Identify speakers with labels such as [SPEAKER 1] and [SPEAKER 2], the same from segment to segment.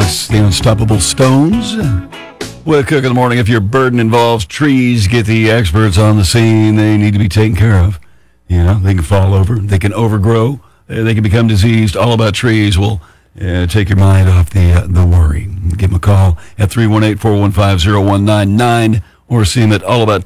[SPEAKER 1] Yes, the Unstoppable Stones. Well, Cook in the morning. If your burden involves trees, get the experts on the scene. They need to be taken care of. You know, they can fall over, they can overgrow, they can become diseased. All About Trees will take your mind off the worry. Give them a call at 318-415-0199 or see them at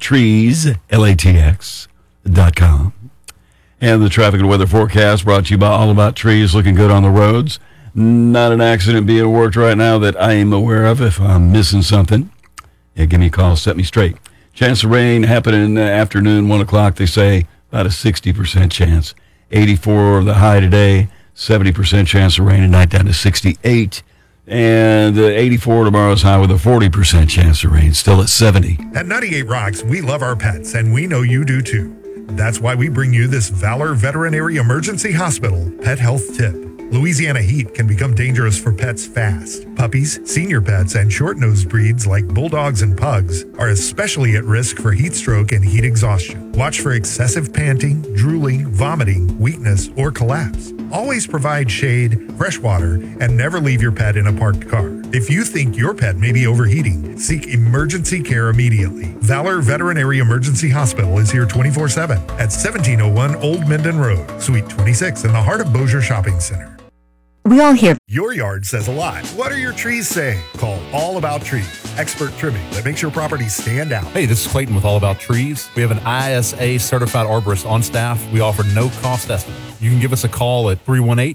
[SPEAKER 1] allaboutTrees.com. And the traffic and weather forecast brought to you by All About Trees. Looking good on the roads. Not an accident being worked right now that I am aware of. If I'm missing something, give me a call, set me straight. Chance of rain happening in the afternoon, 1 o'clock, they say about a 60% chance. 84 the high today, 70% chance of rain tonight, down to 68. And 84 tomorrow's high with a 40% chance of rain, still at 70.
[SPEAKER 2] At 98 Rocks, we love our pets, and we know you do too. That's why we bring you this Valor Veterinary Emergency Hospital Pet Health Tip. Louisiana heat can become dangerous for pets fast. Puppies, senior pets, and short-nosed breeds like bulldogs and pugs are especially at risk for heat stroke and heat exhaustion. Watch for excessive panting, drooling, vomiting, weakness, or collapse. Always provide shade, fresh water, and never leave your pet in a parked car. If you think your pet may be overheating, seek emergency care immediately. Valor Veterinary Emergency Hospital is here 24/7 at 1701 Old Minden Road, Suite 26 in the heart of Bossier Shopping Center.
[SPEAKER 3] We all hear
[SPEAKER 2] Your yard says a lot. What are your trees saying? Call All About Trees, expert trimming that makes your property stand out.
[SPEAKER 4] Hey, this is Clayton with All About Trees. We have an ISA certified arborist on staff. We offer no cost estimate. You can give us a call at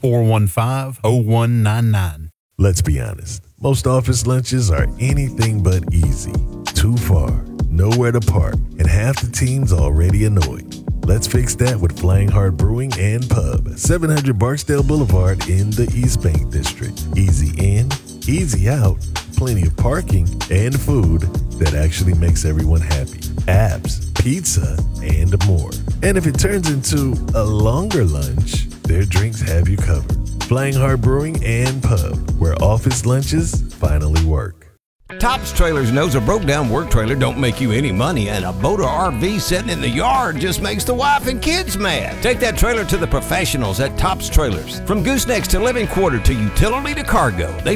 [SPEAKER 4] 318-415-0199.
[SPEAKER 5] Let's be honest. Most office lunches are anything but easy. Too far, nowhere to park, and half the team's already annoyed. Let's fix that with Flying Heart Brewing and Pub, 700 Barksdale Boulevard in the East Bank District. Easy in, easy out, plenty of parking, and food that actually makes everyone happy. Apps, pizza, and more. And if it turns into a longer lunch, their drinks have you covered. Flying Heart Brewing and Pub, where office lunches finally work.
[SPEAKER 6] Tops Trailers knows a broke down work trailer don't make you any money, and a boat or RV sitting in the yard just makes the wife and kids mad. Take that trailer to the professionals at Tops Trailers. From goosenecks to living quarter to utility to cargo, they